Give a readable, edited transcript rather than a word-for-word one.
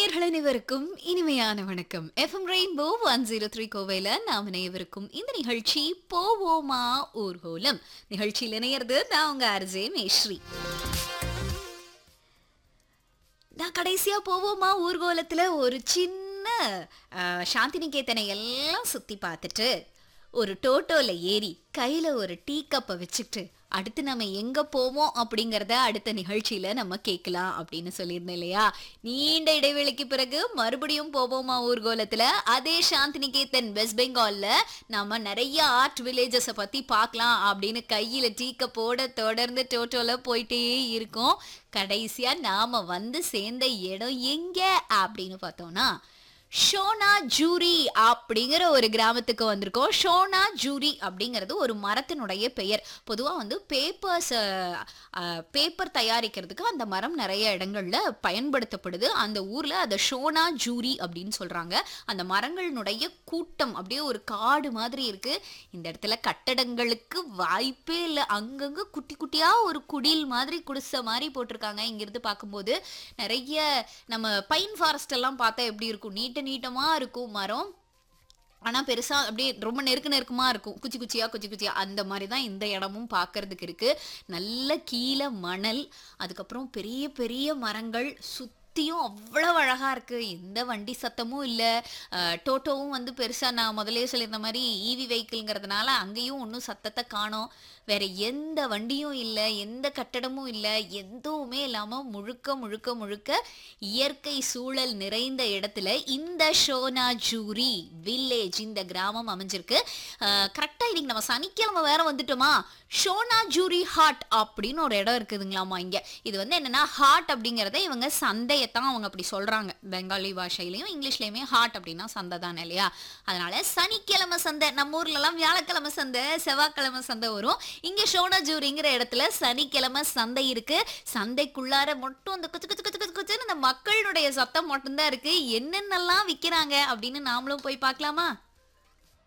நேயர்கள் அனைவருக்கும் இனிமையான வணக்கம். எஃப்எம் ரெயின்போ 103 கோவையில நாம் இணையவிருக்கும் இந்த நிகழ்ச்சி போவோமா ஊர்கோலம். நிகழ்ச்சியில் இணையறது நான் உங்க ஆர்ஜே மேஸ்ரீ. நான் கடைசியா போவோமா ஊர்கோலத்துல ஒரு சின்ன சாந்திநிகேதனை எல்லாம் சுத்தி பார்த்துட்டு ஒரு டோட்டோல ஏறி கையில ஒரு டீ கப்பை வச்சுக்கிட்டு அடுத்து நம்ம எங்க போவோம் அப்படிங்கறத அடுத்த நிகழ்ச்சியில நம்ம கேட்கலாம் அப்படின்னு சொல்லியிருந்தேன் இல்லையா. நீண்ட இடைவெளிக்கு பிறகு மறுபடியும் போவோமா ஊர்கோலத்துல அதே சாந்திநிகேதன் வெஸ்ட் பெங்கால்ல நம்ம நிறைய ஆர்ட் வில்லேஜஸை பத்தி பார்க்கலாம் அப்படின்னு கையில டீ கப்போட தொடர்ந்து டோட்டோல போயிட்டே இருக்கோம். கடைசியா நாம வந்து சேர்ந்த இடம் எங்க அப்படின்னு பார்த்தோம்னா ஷோனா ஜூரி அப்படிங்கிற ஒரு கிராமத்துக்கு வந்திருக்கோம். ஷோனா ஜூரி அப்படிங்கிறது ஒரு மரத்தினுடைய பெயர். பொதுவாக வந்து பேப்பர் தயாரிக்கிறதுக்கு அந்த மரம் நிறைய இடங்கள்ல பயன்படுத்தப்படுது. அந்த ஊர்ல அதை ஷோனா ஜூரி அப்படின்னு சொல்றாங்க. அந்த மரங்களினுடைய கூட்டம் அப்படியே ஒரு காடு மாதிரி இருக்கு. இந்த இடத்துல கட்டடங்களுக்கு வாய்ப்பே இல்லை. அங்கங்க குட்டி குட்டியா ஒரு குடில் மாதிரி குடிசை மாதிரி போட்டிருக்காங்க. இங்கிருந்து பார்க்கும்போது நிறைய நம்ம பைன் ஃபாரஸ்ட் எல்லாம் பார்த்தா எப்படி இருக்கும், நீட்டமா இருக்கும் மரம். ஆனா பெருசா அப்படியே ரொம்ப நெருக்கமா இருக்கும், குச்சி குச்சியா அந்த மாதிரி தான் இந்த இடமும் பார்க்கறதுக்கு இருக்கு. நல்ல கீழே மணல், அதுக்கப்புறம் பெரிய பெரிய மரங்கள் சுத்தியும் அவ்வளவு அழகா இருக்கு. எந்த வண்டி சத்தமும் இல்லை. டோட்டோவும் வந்து பெருசா நான் முதலே சொல்லியிருந்த மாதிரி ஈவி வெஹிக்கிள்ங்கிறதுனால அங்கேயும் ஒன்றும் சத்தத்தை காணோம். வேற எந்த வண்டியும் இல்லை, எந்த கட்டடமும் இல்லை, எதுவுமே இல்லாம முழுக்க முழுக்க முழுக்க இயற்கை சூழல் நிறைந்த இடத்துல இந்த ஷோனா ஜூரி வில்லேஜ், இந்த கிராமம் அமைஞ்சிருக்கு. கரெக்டா இன்னைக்கு நம்ம சனிக்கிழமை வேற வந்துட்டோமா. ஷோனா ஜூரி ஹாட் அப்படின்னு ஒரு இடம் இருக்குதுங்களாமா இங்க. இது வந்து என்னன்னா ஹாட் அப்படிங்கறத இவங்க சந்தையத்தான் அவங்க அப்படி சொல்றாங்க. பெங்காலி பாஷையிலையும் இங்கிலீஷ்லயுமே ஹாட் அப்படின்னா சந்தை தானே இல்லையா. அதனால சனிக்கிழமை சந்தை, நம்ம ஊர்ல எல்லாம் வியாழக்கிழமை சந்தை, செவ்வாய்க்கிழமை சந்தை வரும். இங்க ஷோனா ஜூரிங்கிற இடத்துல சனிக்கிழமை சந்தை இருக்கு. சந்தைக்குள்ளார மட்டும் அந்த குச்சு குச்சு குச்சு குச்சுன்னு அந்த மக்களுடைய சத்தம் மட்டும்தான் இருக்கு. என்னென்னலாம் விற்கிறாங்க அப்படின்னு நாமளும் போய் பார்க்கலாமா.